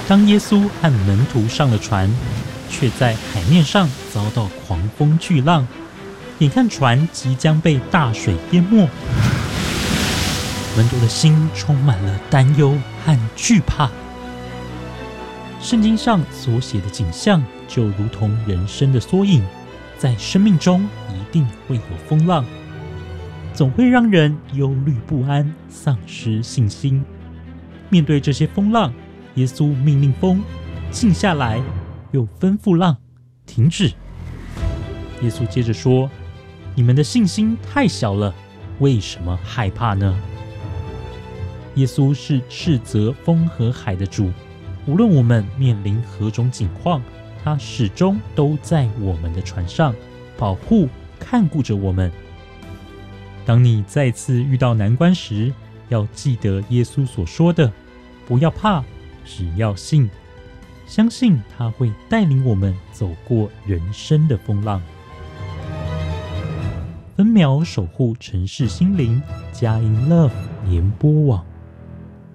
当耶稣和门徒上了船，却在海面上遭到狂风巨浪，眼看船即将被大水淹没，门徒的心充满了担忧和惧怕。圣经上所写的景象就如同人生的缩影，在生命中一定会有风浪，总会让人忧虑不安，丧失信心。面对这些风浪，耶稣命令风静下来，又吩咐浪停止。耶稣接着说：你们的信心太小了，为什么害怕呢？耶稣是斥责风和海的主，无论我们面临何种境况，他始终都在我们的船上，保护看顾着我们。当你再次遇到难关时，要记得耶稣所说的，不要怕，只要信，相信他会带领我们走过人生的风浪。分秒守护城市心灵，佳音 Love 联播网。